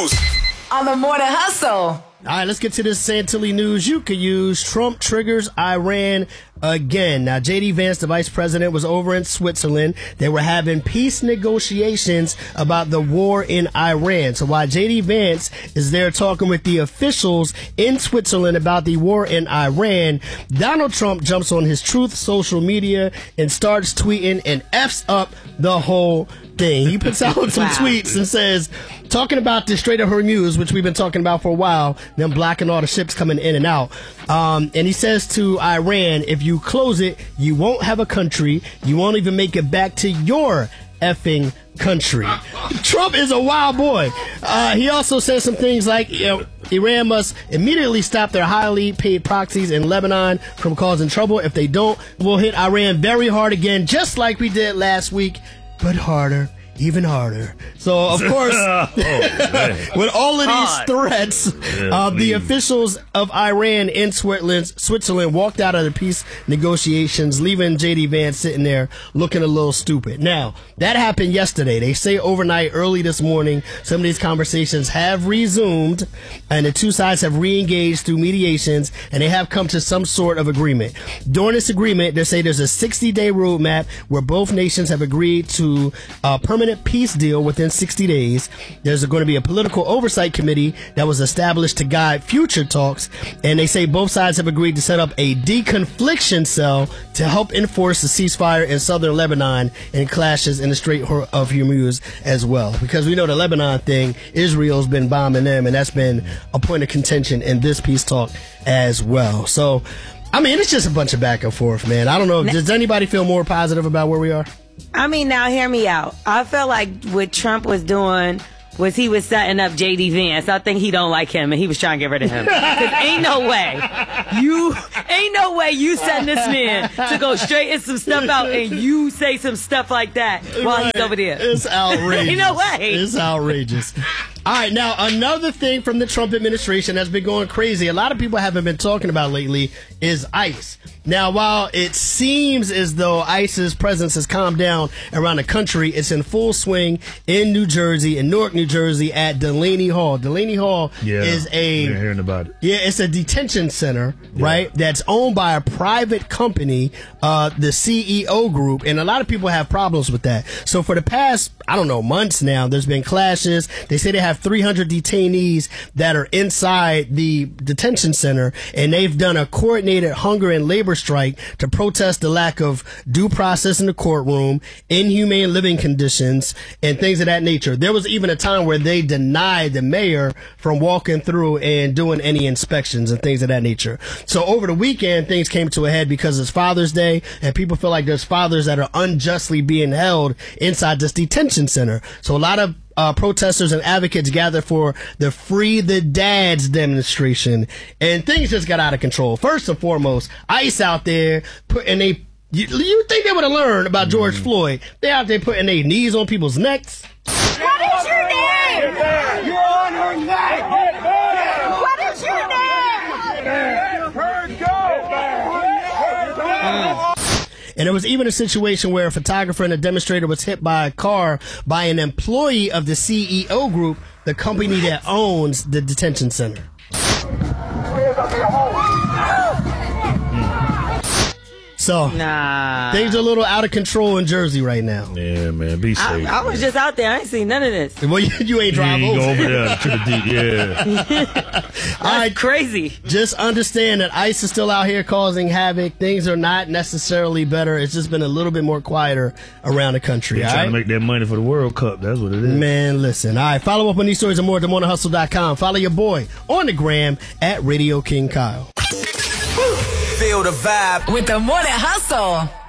news on the Morning Hustle. All right, let's get to this Santilli news you could use. Trump triggers Iran again. Now, J.D. Vance, the vice president, was over in Switzerland. They were having peace negotiations about the war in Iran. So while J.D. Vance is there talking with the officials in Switzerland about the war in Iran, Donald Trump jumps on his Truth social media and starts tweeting and F's up the whole thing. He puts out some tweets and says, talking about the Strait of Hormuz, which we've been talking about for a while, them blocking all the ships coming in and out. And he says to Iran, if you close it, you won't have a country. You won't even make it back to your effing country. Trump is a wild boy. He also says some things like, Iran must immediately stop their highly paid proxies in Lebanon from causing trouble. If they don't, we'll hit Iran very hard again, just like we did last week, but harder. Even harder. So, of course, with all of these threats, the officials of Iran in Switzerland walked out of the peace negotiations, leaving J.D. Vance sitting there looking a little stupid. Now, that happened yesterday. They say overnight, early this morning, some of these conversations have resumed, and the two sides have re-engaged through mediations, and they have come to some sort of agreement. During this agreement, they say there's a 60-day roadmap where both nations have agreed to permanent peace deal within 60 days. There's going to be a political oversight committee that was established to guide future talks, and they say both sides have agreed to set up a deconfliction cell to help enforce the ceasefire in southern Lebanon and clashes in the Strait of Hormuz as well. Because we know the Lebanon thing, Israel's been bombing them, and that's been a point of contention in this peace talk as well. So, I mean, it's just a bunch of back and forth, man. I don't know. Does anybody feel more positive about where we are? I mean, now hear me out. I feel like what Trump was doing was he was setting up J.D. Vance. I think he don't like him, and he was trying to get rid of him. Because ain't no way you setting this man to go straighten some stuff out and you say some stuff like that while he's over there. It's outrageous. Ain't no way. It's outrageous. All right, now another thing from the Trump administration that's been going crazy, a lot of people haven't been talking about lately, is ICE. Now, while it seems as though ICE's presence has calmed down around the country, it's in full swing in New Jersey, in Newark, New Jersey, at Delaney Hall. Delaney Hall is hearing about it. Yeah, it's a detention center, right, that's owned by a private company, the CEO Group, and a lot of people have problems with that. So for the past, months now, there's been clashes. They say they have 300 detainees that are inside the detention center, and they've done a coordinated hunger and labor strike to protest the lack of due process in the courtroom, inhumane living conditions, and things of that nature. There was even a time where they denied the mayor from walking through and doing any inspections and things of that nature. So over the weekend, things came to a head because it's Father's Day, and people feel like there's fathers that are unjustly being held inside this detention center. So a lot of protesters and advocates gathered for the Free the Dads demonstration, and things just got out of control. First and foremost, ICE out there you think they would have learned about George Floyd? They out there putting their knees on people's necks. What is your name? You're on her neck. What is your name? Let her go. And there was even a situation where a photographer and a demonstrator was hit by a car by an employee of the CEO Group, the company that owns the detention center. So, things are a little out of control in Jersey right now. Yeah, man, be safe. I was just out there. I ain't seen none of this. Well, you ain't driving over. over there to the deep, All right, crazy. Just understand that ICE is still out here causing havoc. Things are not necessarily better. It's just been a little bit more quieter around the country. They're trying to make that money for the World Cup. That's what it is. Man, listen. All right, follow up on these stories and more at themorninghustle.com. Follow your boy on the gram at Radio King Kyle. Feel the vibe with the Morning Hustle.